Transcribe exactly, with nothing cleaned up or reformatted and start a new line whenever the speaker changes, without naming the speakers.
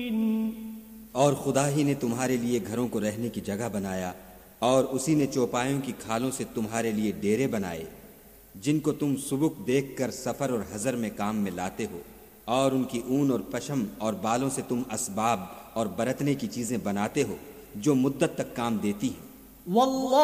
और खुदा ही ने तुम्हारे लिए घरों को रहने की जगह बनाया, और उसी ने चौपायों की खालों से तुम्हारे लिए डेरे बनाए, जिनको तुम सुबुक देखकर सफ़र और हज़र में काम में लाते हो, और उनकी ऊन और पशम और बालों से तुम असबाब और बरतने की चीज़ें बनाते हो जो मुद्दत तक काम देती हैं।